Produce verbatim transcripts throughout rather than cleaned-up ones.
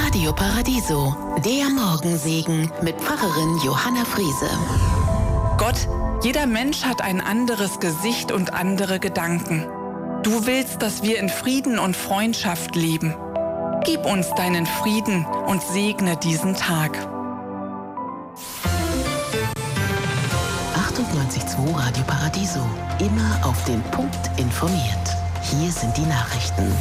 Radio Paradiso, der Morgensegen mit Pfarrerin Johanna Friese. Gott, jeder Mensch hat ein anderes Gesicht und andere Gedanken. Du willst, dass wir in Frieden und Freundschaft leben. Gib uns deinen Frieden und segne diesen Tag. achtundneunzig Komma zwei Radio Paradiso. Immer auf den Punkt informiert. Hier sind die Nachrichten.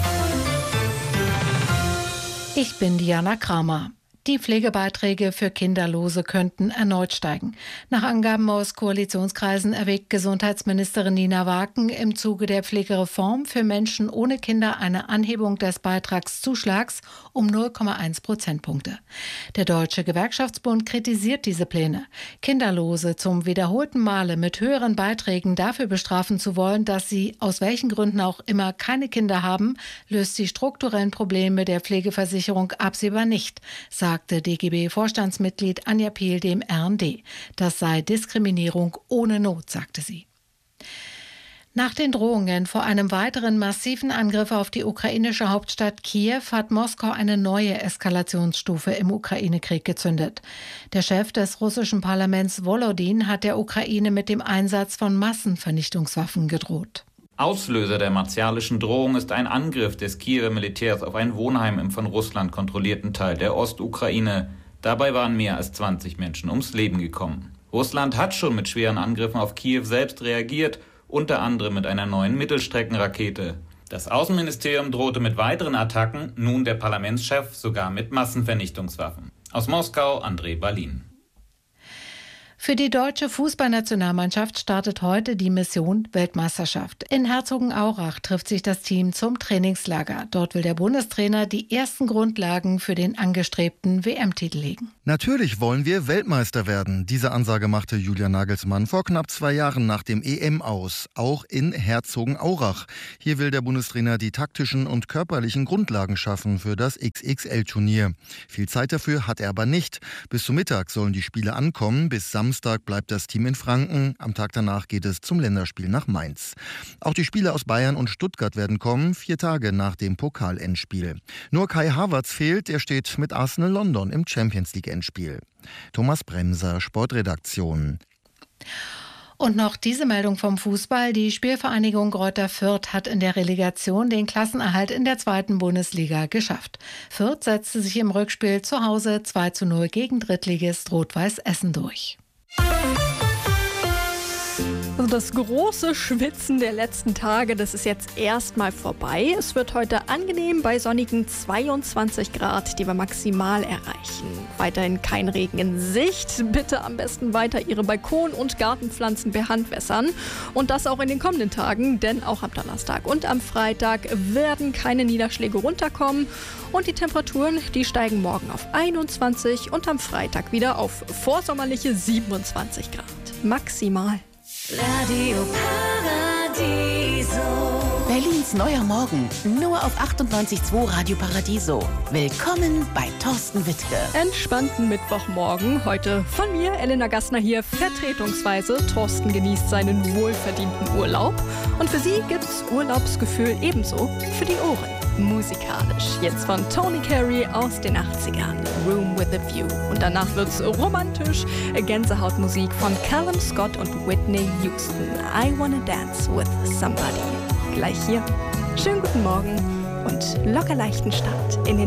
Ich bin Diana Kramer. Die Pflegebeiträge für Kinderlose könnten erneut steigen. Nach Angaben aus Koalitionskreisen erwägt Gesundheitsministerin Nina Waken im Zuge der Pflegereform für Menschen ohne Kinder eine Anhebung des Beitragszuschlags um null Komma eins Prozentpunkte. Der Deutsche Gewerkschaftsbund kritisiert diese Pläne. Kinderlose zum wiederholten Male mit höheren Beiträgen dafür bestrafen zu wollen, dass sie aus welchen Gründen auch immer keine Kinder haben, löst die strukturellen Probleme der Pflegeversicherung absehbar nicht, sagte D G B-Vorstandsmitglied Anja Piel dem R N D. Das sei Diskriminierung ohne Not, sagte sie. Nach den Drohungen vor einem weiteren massiven Angriff auf die ukrainische Hauptstadt Kiew hat Moskau eine neue Eskalationsstufe im Ukraine-Krieg gezündet. Der Chef des russischen Parlaments Volodin hat der Ukraine mit dem Einsatz von Massenvernichtungswaffen gedroht. Auslöser der martialischen Drohung ist ein Angriff des Kiewer Militärs auf ein Wohnheim im von Russland kontrollierten Teil der Ostukraine. Dabei waren mehr als zwanzig Menschen ums Leben gekommen. Russland hat schon mit schweren Angriffen auf Kiew selbst reagiert, unter anderem mit einer neuen Mittelstreckenrakete. Das Außenministerium drohte mit weiteren Attacken, nun der Parlamentschef sogar mit Massenvernichtungswaffen. Aus Moskau, André Balin. Für die deutsche Fußballnationalmannschaft startet heute die Mission Weltmeisterschaft. In Herzogenaurach trifft sich das Team zum Trainingslager. Dort will der Bundestrainer die ersten Grundlagen für den angestrebten W M-Titel legen. Natürlich wollen wir Weltmeister werden. Diese Ansage machte Julian Nagelsmann vor knapp zwei Jahren nach dem E M aus, auch in Herzogenaurach. Hier will der Bundestrainer die taktischen und körperlichen Grundlagen schaffen für das X X L-Turnier. Viel Zeit dafür hat er aber nicht. Bis zum Mittag sollen die Spiele ankommen, bis Samstag Samstag bleibt das Team in Franken. Am Tag danach geht es zum Länderspiel nach Mainz. Auch die Spieler aus Bayern und Stuttgart werden kommen, vier Tage nach dem Pokal-Endspiel. Nur Kai Havertz fehlt, er steht mit Arsenal London im Champions-League-Endspiel. Thomas Bremser, Sportredaktion. Und noch diese Meldung vom Fußball. Die Spielvereinigung Greuther Fürth hat in der Relegation den Klassenerhalt in der zweiten Bundesliga geschafft. Fürth setzte sich im Rückspiel zu Hause zwei zu null gegen Drittligist Rot-Weiß Essen durch. Also das große Schwitzen der letzten Tage, das ist jetzt erstmal vorbei. Es wird heute angenehm bei sonnigen zweiundzwanzig Grad, die wir maximal erreichen. Weiterhin kein Regen in Sicht. Bitte am besten weiter Ihre Balkon- und Gartenpflanzen per Hand wässern. Und das auch in den kommenden Tagen, denn auch am Donnerstag und am Freitag werden keine Niederschläge runterkommen. Und die Temperaturen, die steigen morgen auf einundzwanzig und am Freitag wieder auf vorsommerliche siebenundzwanzig Grad. Maximal. Radio Paradiso. Berlins neuer Morgen, nur auf achtundneunzig Komma zwei Radio Paradiso. Willkommen bei Thorsten Wittke. Entspannten Mittwochmorgen. Heute von mir, Elena Gassner, hier vertretungsweise. Thorsten genießt seinen wohlverdienten Urlaub. Und für Sie gibt's Urlaubsgefühl ebenso für die Ohren. Musikalisch. Jetzt von Tony Carey aus den achtzigern. Room with a View. Und danach wird's romantisch. Gänsehautmusik von Callum Scott und Whitney Houston. I Wanna Dance with Somebody. Gleich hier. Schönen guten Morgen und locker leichten Start in den